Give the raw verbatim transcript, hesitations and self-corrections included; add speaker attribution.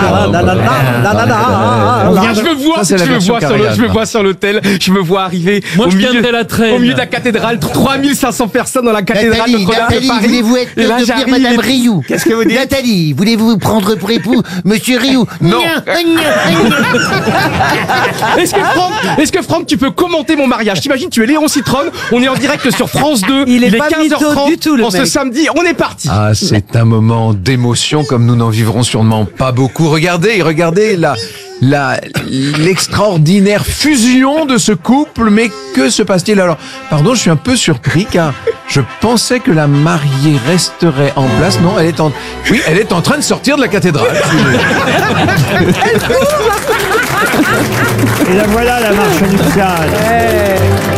Speaker 1: Ah, je me vois,
Speaker 2: Ça, c'est la
Speaker 1: je me
Speaker 2: version
Speaker 1: vois sur le,
Speaker 2: Karajan.
Speaker 1: je me vois sur l'hôtel, je me vois arriver
Speaker 3: Moi,
Speaker 1: au
Speaker 3: je
Speaker 1: milieu,
Speaker 3: tiendrai la traîne.
Speaker 1: au milieu de la cathédrale, trois mille cinq cents personnes dans la cathédrale
Speaker 4: Nathalie,
Speaker 1: Notre-Dame de
Speaker 4: Nathalie,
Speaker 1: Paris.
Speaker 4: voulez-vous être
Speaker 1: Et là,
Speaker 4: devenir
Speaker 1: j'arrive
Speaker 4: Madame
Speaker 1: et-
Speaker 4: Rioux?
Speaker 1: Qu'est-ce que vous dites?
Speaker 4: Nathalie, voulez-vous prendre pour époux Monsieur Rioux?
Speaker 2: Non.
Speaker 1: Est-ce que Franck, est-ce que Franck, tu peux commenter mon mariage? T'imagines, tu es Léon Citrone, on est en direct sur France deux,
Speaker 5: Il est pas
Speaker 1: quinze heures trente,
Speaker 5: mytho du tout, le
Speaker 1: en ce
Speaker 5: mec.
Speaker 1: samedi, on est parti.
Speaker 2: Ah, c'est un moment d'émotion comme nous n'en vivrons sûrement pas beaucoup. Regardez, regardez la, la, l'extraordinaire fusion de ce couple. Mais que se passe-t-il alors? Pardon, je suis un peu surpris car je pensais que la mariée resterait en place. Non, elle est en, oui, elle est en train de sortir de la cathédrale.
Speaker 6: Et la voilà la marche nuptiale.